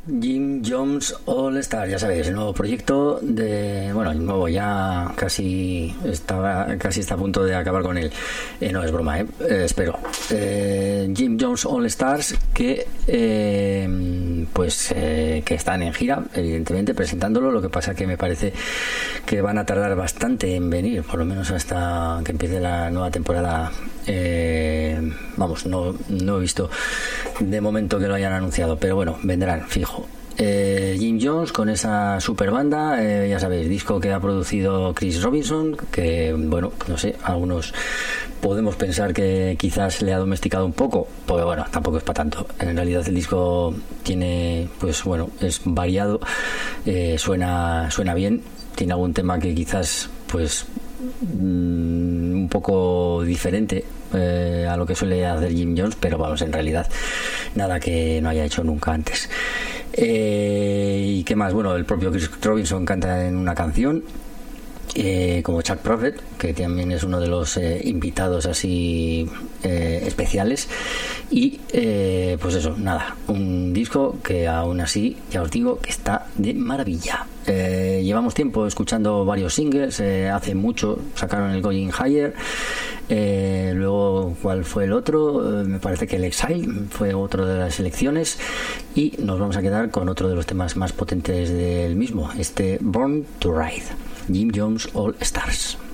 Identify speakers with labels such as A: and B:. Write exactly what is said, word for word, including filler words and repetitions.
A: Jim Jones All Star, ya sabéis, el nuevo proyecto de, bueno, el nuevo ya casi está, casi está a punto de acabar con él. Eh, no es broma, eh, eh, espero. Eh, Jim Jones All Stars, que eh, pues eh, que están en gira, evidentemente, presentándolo. Lo que pasa que me parece que van a tardar bastante en venir, por lo menos hasta que empiece la nueva temporada. Eh, vamos, no, no he visto de momento que lo hayan anunciado, pero bueno, vendrán, fijo. Eh, Jim Jones con esa super banda, eh, ya sabéis, disco que ha producido Chris Robinson, que bueno, no sé, algunos podemos pensar que quizás le ha domesticado un poco, pues bueno, tampoco es para tanto. En realidad el disco tiene, pues bueno, es variado, eh, suena, suena bien, tiene algún tema que quizás pues mmm, un poco diferente eh, a lo que suele hacer Jim Jones, pero vamos, en realidad nada que no haya hecho nunca antes. Eh, y qué más, bueno, el propio Chris Robinson canta en una canción, eh, como Chuck Prophet, que también es uno de los eh, invitados así eh, especiales. Y eh, pues eso, nada, un disco que aún así ya os digo que está de maravilla. Eh, llevamos tiempo escuchando varios singles, eh, hace mucho sacaron el Going Higher, eh, luego ¿cuál fue el otro? Eh, me parece que el Exile fue otro de las selecciones, y nos vamos a quedar con otro de los temas más potentes del mismo, este Born to Ride, Jim Jones All Stars.